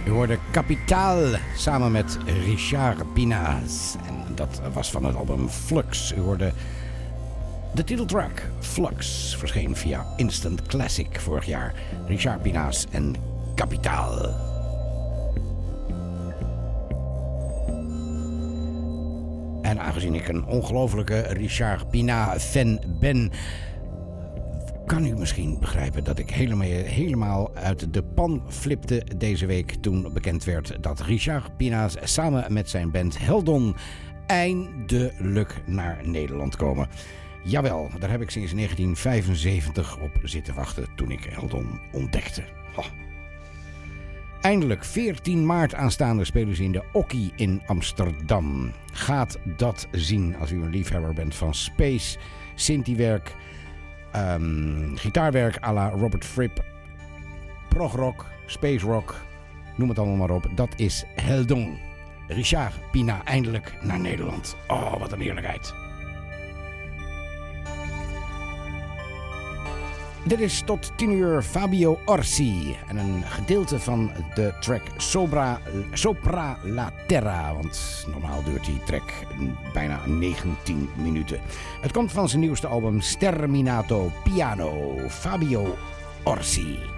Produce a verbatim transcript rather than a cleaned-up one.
U hoorde Capitaal samen met Richard Pinaas. En dat was van het album Flux. U hoorde de titeltrack Flux. Verscheen via Instant Classic vorig jaar. Richard Pinaas en Capitaal. En aangezien ik een ongelofelijke Richard Pina-fan ben, kan u misschien begrijpen dat ik helemaal, helemaal uit de pan flipte deze week toen bekend werd dat Richard Pinaas samen met zijn band Heldon eindelijk naar Nederland komen. Jawel, daar heb ik sinds negentien vijfenzeventig op zitten wachten toen ik Heldon ontdekte. Oh. Eindelijk, veertien maart aanstaande, spelen ze in de Okkie in Amsterdam. Gaat dat zien als u een liefhebber bent van space, synthiewerk, um, gitaarwerk à la Robert Fripp, progrock, space rock, noem het allemaal maar op. Dat is Heldon. Richard Pina eindelijk naar Nederland. Oh, wat een heerlijkheid. Dit is tot tien uur Fabio Orsi en een gedeelte van de track Sobra, Sopra la Terra, want normaal duurt die track bijna negentien minuten. Het komt van zijn nieuwste album Sterminato Piano, Fabio Orsi.